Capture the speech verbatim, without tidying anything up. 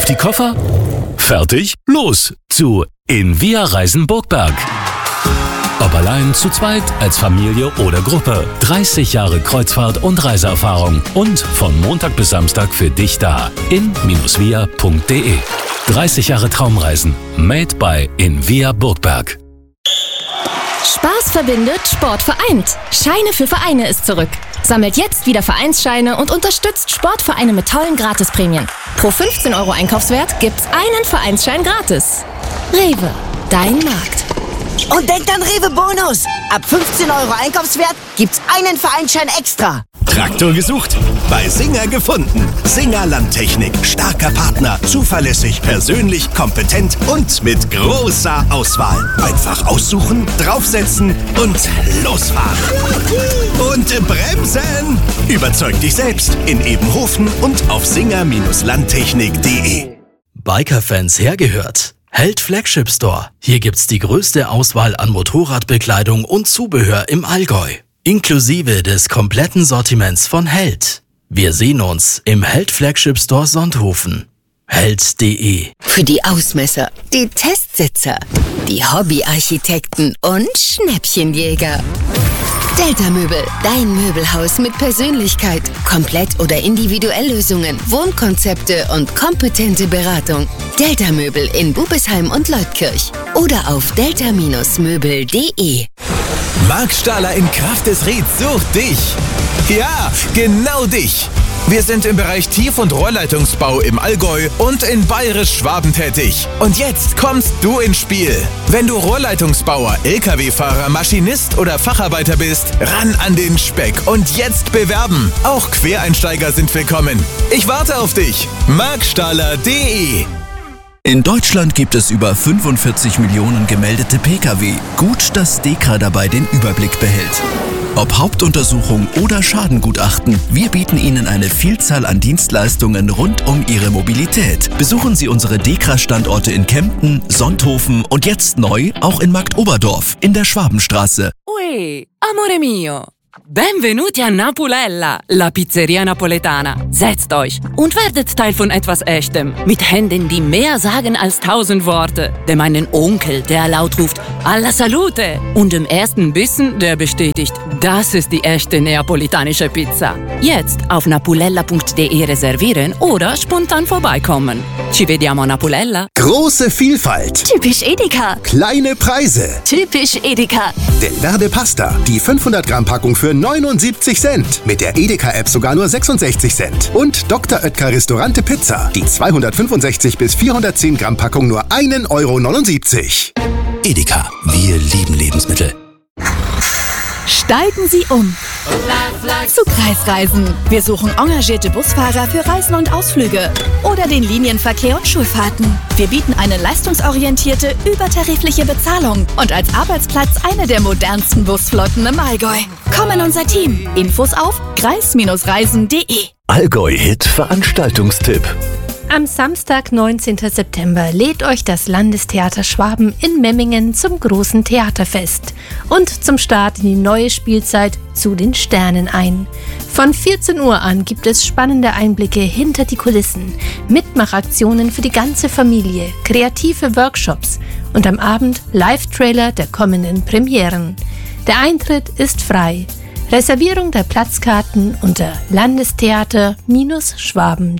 die Koffer? Fertig? Los zu In Via Reisen Burgberg. Ob allein, zu zweit, als Familie oder Gruppe. dreißig Jahre Kreuzfahrt- und Reiseerfahrung. Und von Montag bis Samstag für dich da. in via punkt de. dreißig Jahre Traumreisen. Made by In Via Burgberg. Spaß verbindet, Sport vereint. Scheine für Vereine ist zurück. Sammelt jetzt wieder Vereinsscheine und unterstützt Sportvereine mit tollen Gratisprämien. Pro fünfzehn Euro Einkaufswert gibt's einen Vereinsschein gratis. Rewe, dein Markt. Und denkt an Rewe Bonus. Ab fünfzehn Euro Einkaufswert gibt's einen Vereinsschein extra. Traktor gesucht? Bei Singer gefunden. Singer Landtechnik. Starker Partner. Zuverlässig, persönlich, kompetent und mit großer Auswahl. Einfach aussuchen, draufsetzen und losfahren. Und bremsen! Überzeug dich selbst in Ebenhofen und auf singer Landtechnik punkt de. Biker-Fans hergehört. Held Flagship Store. Hier gibt's die größte Auswahl an Motorradbekleidung und Zubehör im Allgäu. Inklusive des kompletten Sortiments von Held. Wir sehen uns im Held Flagship Store Sonthofen. Held punkt de. Für die Ausmesser, die Testsitzer, die Hobbyarchitekten und Schnäppchenjäger. Delta Möbel, dein Möbelhaus mit Persönlichkeit, komplett oder individuell Lösungen, Wohnkonzepte und kompetente Beratung. Delta Möbel in Bubesheim und Leutkirch oder auf delta Möbel punkt de. Marc Stahler in Kraft des Rieds sucht dich. Ja, genau dich. Wir sind im Bereich Tief- und Rohrleitungsbau im Allgäu und in Bayerisch-Schwaben tätig. Und jetzt kommst du ins Spiel. Wenn du Rohrleitungsbauer, L K W-Fahrer, Maschinist oder Facharbeiter bist, ran an den Speck und jetzt bewerben. Auch Quereinsteiger sind willkommen. Ich warte auf dich. marc stahler punkt de. In Deutschland gibt es über fünfundvierzig Millionen gemeldete Pkw. Gut, dass DEKRA dabei den Überblick behält. Ob Hauptuntersuchung oder Schadengutachten, wir bieten Ihnen eine Vielzahl an Dienstleistungen rund um Ihre Mobilität. Besuchen Sie unsere DEKRA-Standorte in Kempten, Sonthofen und jetzt neu auch in Marktoberdorf in der Schwabenstraße. Ui, amore mio. Benvenuti a Napulella, la Pizzeria Napoletana. Setzt euch und werdet Teil von etwas Echtem. Mit Händen, die mehr sagen als tausend Worte. Dem einen Onkel, der laut ruft, alla salute. Und dem ersten Bissen, der bestätigt, das ist die echte neapolitanische Pizza. Jetzt auf napulella punkt de reservieren oder spontan vorbeikommen. Ci vediamo a Napulella. Große Vielfalt. Typisch Edeka. Kleine Preise. Typisch Edeka. Del Verde Pasta. Die fünfhundert Gramm Packung für neunundsiebzig Cent. Mit der Edeka-App sogar nur sechsundsechzig Cent. Und Doktor Oetker Restaurante Pizza. Die zweihundertfünfundsechzig bis vierhundertzehn Gramm Packung nur einen Euro neunundsiebzig. Edeka, wir lieben Lebensmittel. Steigen Sie um zu Kreisreisen. Wir suchen engagierte Busfahrer für Reisen und Ausflüge oder den Linienverkehr und Schulfahrten. Wir bieten eine leistungsorientierte, übertarifliche Bezahlung und als Arbeitsplatz eine der modernsten Busflotten im Allgäu. Komm in unser Team. Infos auf kreis reisen punkt de. Allgäu-Hit Veranstaltungstipp. Am Samstag, neunzehnten September, lädt euch das Landestheater Schwaben in Memmingen zum großen Theaterfest und zum Start in die neue Spielzeit Zu den Sternen ein. Von vierzehn Uhr an gibt es spannende Einblicke hinter die Kulissen, Mitmachaktionen für die ganze Familie, kreative Workshops und am Abend Live-Trailer der kommenden Premieren. Der Eintritt ist frei. Reservierung der Platzkarten unter landestheater Schwaben punkt